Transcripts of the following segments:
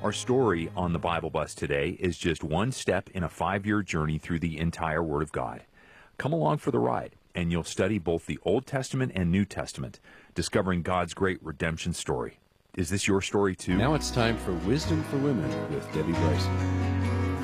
Our story on the Bible Bus today is just one step in a 5-year journey through the entire Word of God. Come along for the ride, and you'll study both the Old Testament and New Testament, discovering God's great redemption story. Is this your story too? Now it's time for Wisdom for Women with Debbie Bryson.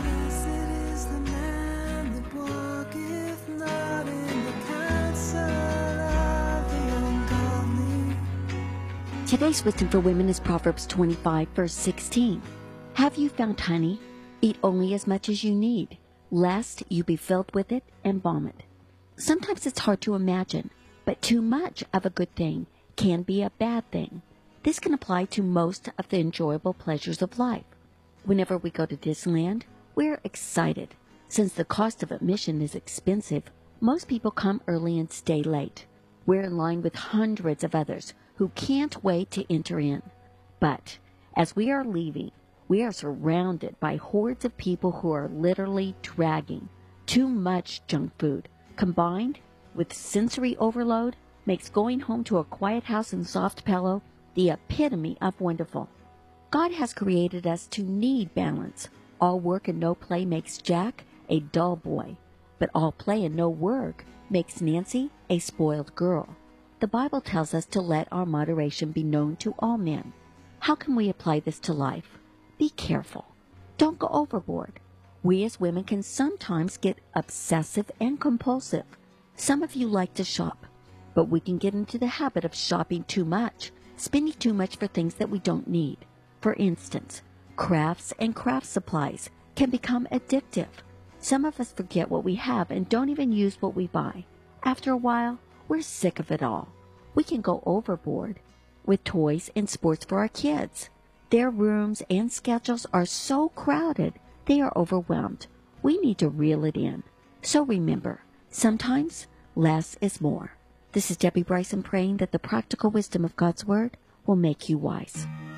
Today's Wisdom for Women is Proverbs 25, verse 16. Have you found honey? Eat only as much as you need, lest you be filled with it and vomit. Sometimes it's hard to imagine, but too much of a good thing can be a bad thing. This can apply to most of the enjoyable pleasures of life. Whenever we go to Disneyland, we're excited. Since the cost of admission is expensive, most people come early and stay late. We're in line with hundreds of others who can't wait to enter in. But as we are leaving, we are surrounded by hordes of people who are literally dragging too much junk food. Combined with sensory overload, makes going home to a quiet house and soft pillow the epitome of wonderful. God has created us to need balance. All work and no play makes Jack a dull boy, but all play and no work makes Nancy a spoiled girl. The Bible tells us to let our moderation be known to all men. How can we apply this to life? Be careful. Don't go overboard. We as women can sometimes get obsessive and compulsive. Some of you like to shop, but we can get into the habit of shopping too much, spending too much for things that we don't need. For instance, crafts and craft supplies can become addictive. Some of us forget what we have and don't even use what we buy. After a while, we're sick of it all. We can go overboard with toys and sports for our kids. Their rooms and schedules are so crowded, they are overwhelmed. We need to reel it in. So remember, sometimes less is more. This is Debbie Bryson praying that the practical wisdom of God's Word will make you wise.